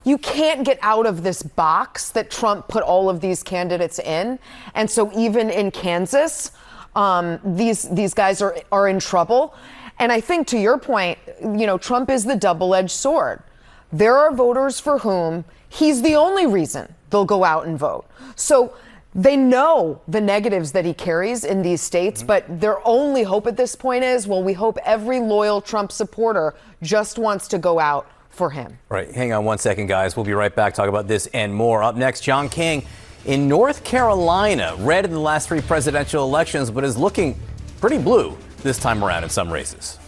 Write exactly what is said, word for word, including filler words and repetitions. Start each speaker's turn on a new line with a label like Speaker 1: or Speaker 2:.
Speaker 1: You can't get out of this box that Trump put all of these candidates in. And so even in Kansas, um, these these guys are, are in trouble. And I think, to your point, you know, Trump is the double-edged sword. There are voters for whom he's the only reason they'll go out and vote. So they know the negatives that he carries in these states, mm-hmm. but their only hope at this point is, well, we hope every loyal Trump supporter just wants to go out for him.
Speaker 2: Right. Hang on one second, guys. We'll be right back. Talk about this and more. Up next, John King in North Carolina, red in the last three presidential elections, but is looking pretty blue this time around in some races.